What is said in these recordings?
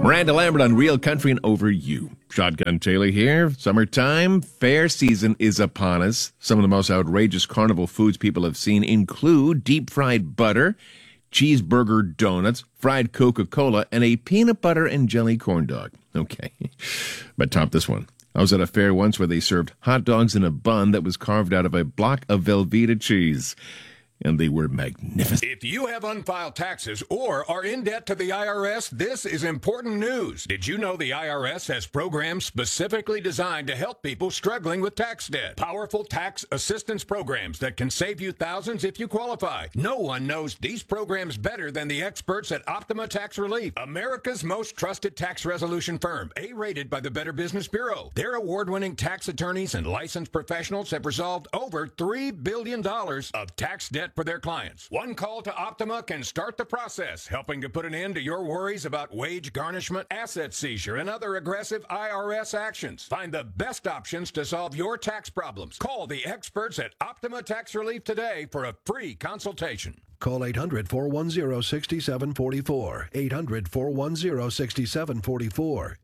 Miranda Lambert on Real Country and Over You. Shotgun Taylor here. Summertime, fair season is upon us. Some of the most outrageous carnival foods people have seen include deep-fried butter, cheeseburger donuts, fried Coca-Cola, and a peanut butter and jelly corn dog. Okay, but top this one. I was at a fair once where they served hot dogs in a bun that was carved out of a block of Velveeta cheese. And they were magnificent. If you have unfiled taxes or are in debt to the IRS, this is important news. Did you know the IRS has programs specifically designed to help people struggling with tax debt? Powerful tax assistance programs that can save you thousands if you qualify. No one knows these programs better than the experts at Optima Tax Relief, America's most trusted tax resolution firm, A-rated by the Better Business Bureau. Their award-winning tax attorneys and licensed professionals have resolved over $3 billion of tax debt for their clients. One call to Optima can start the process, helping to put an end to your worries about wage garnishment, asset seizure, and other aggressive IRS actions. Find the best options to solve your tax problems. Call the experts at Optima Tax Relief today for a free consultation. Call 800-410-6744. 800-410-6744.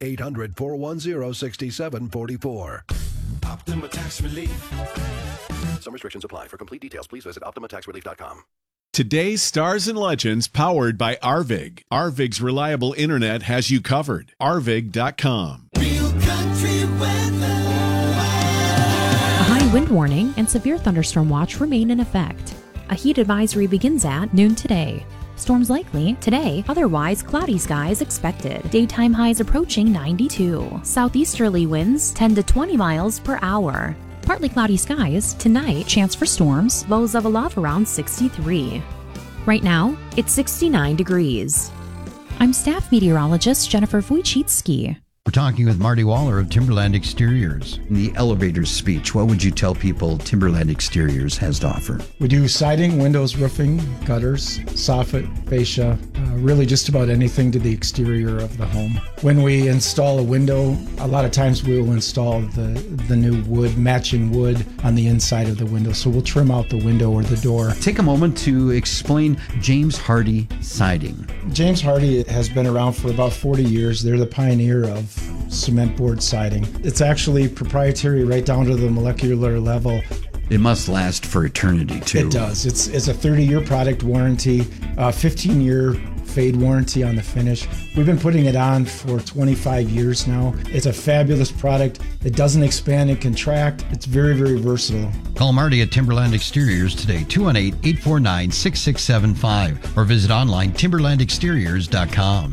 800-410-6744. Optima Tax Relief. Some restrictions apply. For complete details, please visit OptimaTaxRelief.com. Today's Stars and Legends, powered by Arvig. Arvig's reliable internet has you covered. Arvig.com. Real country weather. A high wind warning and severe thunderstorm watch remain in effect. A heat advisory begins at noon today. Storms likely today, otherwise cloudy skies expected. Daytime highs approaching 92. Southeasterly winds 10 to 20 miles per hour. Partly cloudy skies tonight, chance for storms, lows of a love around 63. Right now, it's 69 degrees. I'm staff meteorologist Jennifer Wojcicki. We're talking with Marty Waller of Timberland Exteriors. In the elevator speech, what would you tell people Timberland Exteriors has to offer? We do siding, windows, roofing, gutters, soffit, fascia, really just about anything to the exterior of the home. When we install a window, a lot of times we will install the new wood, matching wood on the inside of the window. So we'll trim out the window or the door. Take a moment to explain James Hardie Siding. James Hardie has been around for about 40 years. They're the pioneer of cement board siding. It's actually proprietary right down to the molecular level. It must last for eternity, too. It does. It's a 30-year product warranty, 15-year fade warranty on the finish. We've been putting it on for 25 years now. It's a fabulous product. It doesn't expand and contract. It's very, very versatile. Call Marty at Timberland Exteriors today, 218-849-6675, or visit online timberlandexteriors.com.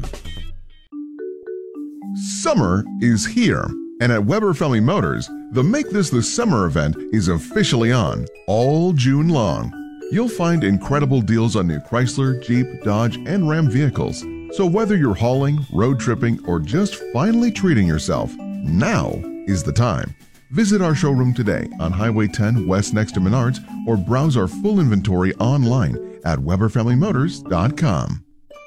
Summer is here, and at Weber Family Motors, the Make This the Summer event is officially on all June long. You'll find incredible deals on new Chrysler, Jeep, Dodge, and Ram vehicles. So whether you're hauling, road tripping, or just finally treating yourself, now is the time. Visit our showroom today on Highway 10 West next to Menards, or browse our full inventory online at WeberFamilyMotors.com.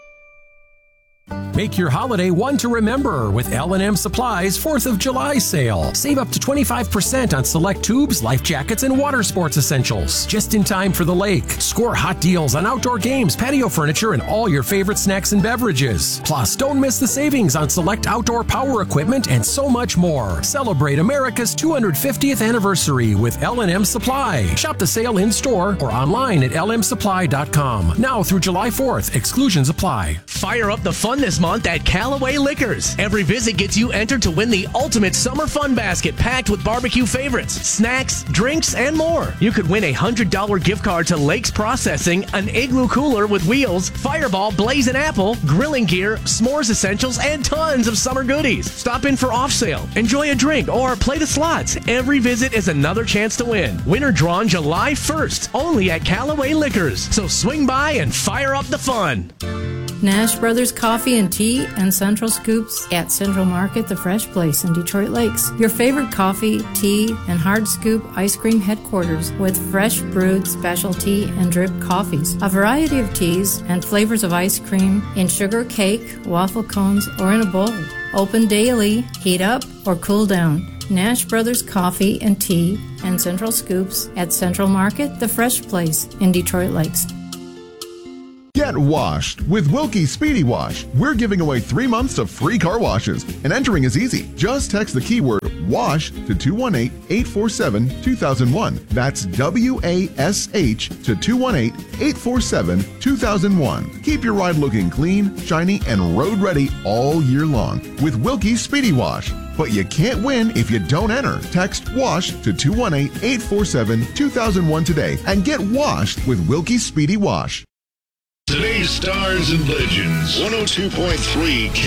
Make your holiday one to remember with L&M Supply's 4th of July sale. Save up to 25% on select tubes, life jackets, and water sports essentials. Just in time for the lake. Score hot deals on outdoor games, patio furniture, and all your favorite snacks and beverages. Plus, don't miss the savings on select outdoor power equipment and so much more. Celebrate America's 250th anniversary with L&M Supply. Shop the sale in-store or online at lmsupply.com. Now through July 4th. Exclusions apply. Fire up the fun this month at Callaway Liquors. Every visit gets you entered to win the ultimate summer fun basket packed with barbecue favorites, snacks, drinks, and more. You could win a $100 gift card to Lakes Processing, an Igloo cooler with wheels, Fireball, Blazing Apple, grilling gear, s'mores essentials, and tons of summer goodies. Stop in for off sale, enjoy a drink, or play the slots. Every visit is another chance to win. Winner drawn July 1st, only at Callaway Liquors. So swing by and fire up the fun. Nash Brothers Coffee and Tea and Central Scoops at Central Market, the Fresh Place in Detroit Lakes. Your favorite coffee, tea, and hard scoop ice cream headquarters with fresh brewed specialty and drip coffees. A variety of teas and flavors of ice cream in sugar cake, waffle cones, or in a bowl. Open daily, heat up or cool down. Nash Brothers Coffee and Tea and Central Scoops at Central Market, the Fresh Place in Detroit Lakes. Get washed with Wilkie Speedy Wash. We're giving away 3 months of free car washes, and entering is easy. Just text the keyword WASH to 218-847-2001. That's WASH to 218-847-2001. Keep your ride looking clean, shiny, and road ready all year long with Wilkie Speedy Wash. But you can't win if you don't enter. Text WASH to 218-847-2001 today and get washed with Wilkie Speedy Wash. Today's Stars and Legends, 102.3